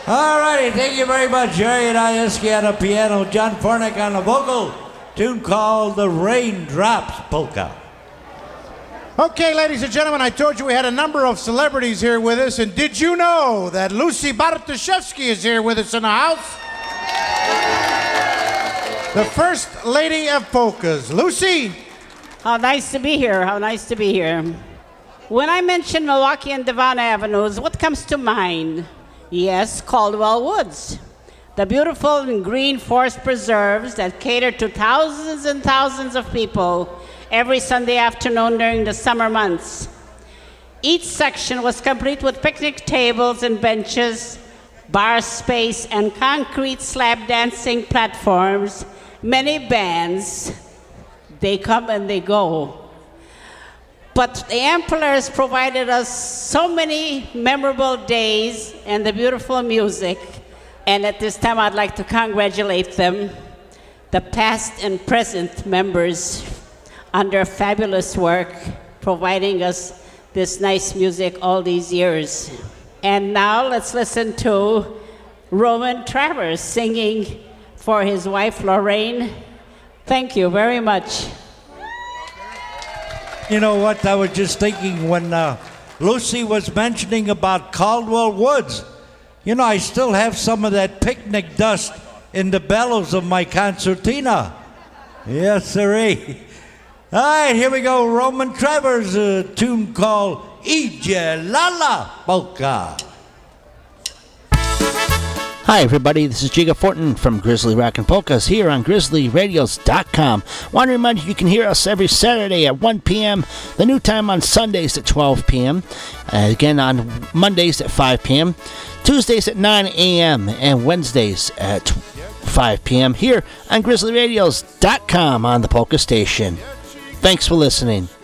All righty, thank you very much. Jerry Ioski on the piano, John Fornick on the vocal. Tune called The Raindrops Polka. Okay, ladies and gentlemen, I told you we had a number of celebrities here with us, and did you know that Lucy Bartoszewski is here with us in the house? The First Lady of Polkas. Lucy? How nice to be here. How nice to be here. When I mention Milwaukee and Devon Avenues, what comes to mind? Yes, Caldwell Woods. The beautiful and green forest preserves that cater to thousands and thousands of people every Sunday afternoon during the summer months. Each section was complete with picnic tables and benches, bar space, and concrete slab dancing platforms. Many bands, they come and they go. But the Amplers provided us so many memorable days and the beautiful music. And at this time, I'd like to congratulate them, the past and present members, on their fabulous work, providing us this nice music all these years. And now let's listen to Roman Travers singing for his wife, Lorraine. Thank you very much. You know what? I was just thinking when Lucy was mentioning about Caldwell Woods. You know, I still have some of that picnic dust in the bellows of my concertina. Yes, sirree. All right, here we go. Roman Travers, a tune called Idzie Lala Polka. Hi, everybody. This is Jiga Fortin from Grizzly Rockin' Polkas here on GrizzlyRadios.com. Want to remind you can hear us every Saturday at 1 p.m., the new time on Sundays at 12 p.m., again on Mondays at 5 p.m., Tuesdays at 9 a.m., and Wednesdays at 5 p.m. here on GrizzlyRadios.com on the Polka Station. Thanks for listening.